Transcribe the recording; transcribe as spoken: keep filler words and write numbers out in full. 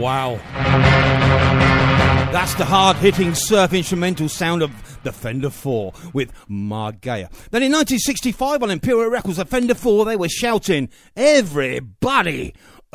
Wow. That's the hard-hitting surf instrumental sound of the Fender four with Margaya. Then in nineteen sixty-five on Imperial Records, the Fender four, they were shouting, "Everybody